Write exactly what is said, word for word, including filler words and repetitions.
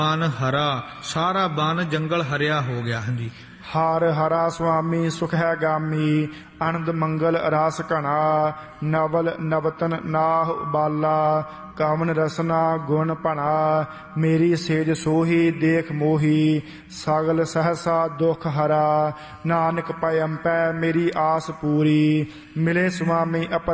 ਬਨ ਹਰਾ, ਸਾਰਾ ਬਨ ਜੰਗਲ ਹਰਿਆ ਹੋ ਗਿਆ। ਹਾਂਜੀ। ਹਰ ਹਰਾ ਸੁਆਮੀ ਸੁਖ ਹੈ ਗਾਮੀ, ਆਨੰਦ ਮੰਗਲ ਰਸ ਘਣਾ, ਨਵਲ ਨਵਤਨ ਨਾਹ ਬਾਲਾ, ਕਾਮਨ ਰਸਨਾ ਗੁਣ ਭਣਾ, ਮੇਰੀ ਸੇਜ ਸੋਹੀ ਦੇਖ ਮੋਹੀ, ਸਗਲ ਸਹਸਾ ਦੁਖ ਹਰਾ, ਨਾਨਕ ਪਇ ਅੰਪੈ ਮੇਰੀ ਆਸ ਪੂਰੀ, ਮਿਲੇ ਸੁਆਮੀ ਅਪਰ